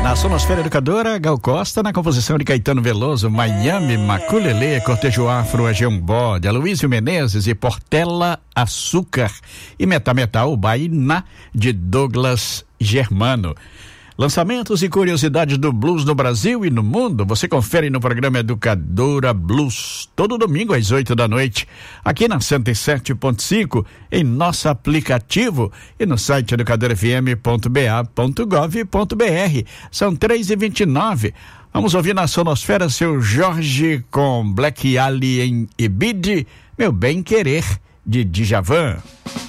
Na Sonosfera Educadora, Gal Costa, na composição de Caetano Veloso, Miami, Maculelê, Cortejo Afro, Ageão Bode, Aloysio Menezes e Portela Açúcar e Metal, Bainá, de Douglas Germano. Lançamentos e curiosidades do blues no Brasil e no mundo, você confere no programa Educadora Blues, todo domingo às 8 da noite, aqui na 107.5, em nosso aplicativo e no site educadorfm.ba.gov.br. São 3h29. Vamos ouvir na Sonosfera seu Jorge com Black Alien e Bid, Meu Bem Querer, de Djavan.